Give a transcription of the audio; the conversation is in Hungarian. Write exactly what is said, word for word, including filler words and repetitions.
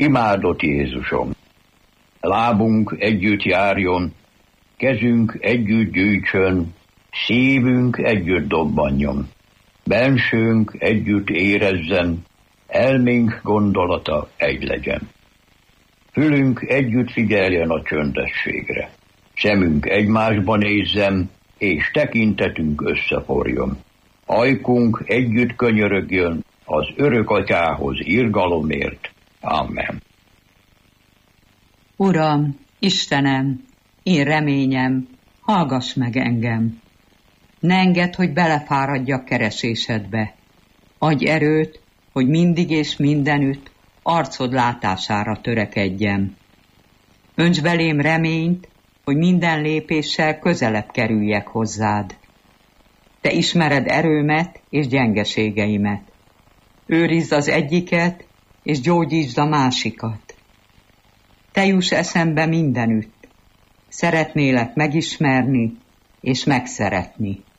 Imádott Jézusom! Lábunk együtt járjon, kezünk együtt gyűjtsön, szívünk együtt dobbanjon. Bensőnk együtt érezzen, elménk gondolata egy legyen. Fülünk együtt figyeljen a csöndességre, szemünk egymásba nézzen, és tekintetünk összeforjon. Ajkunk együtt könyörögjön az örök atyához irgalomért. Amen. Uram, Istenem, én reményem, hallgass meg engem. Ne engedd, hogy belefáradjak keresésedbe. Adj erőt, hogy mindig és mindenütt arcod látására törekedjem. Önts belém reményt, hogy minden lépéssel közelebb kerüljek hozzád. Te ismered erőmet és gyengeségeimet. Őrizd az egyiket, és gyógyítsd a másikat. Te juss eszembe mindenütt. Szeretnélek megismerni és megszeretni.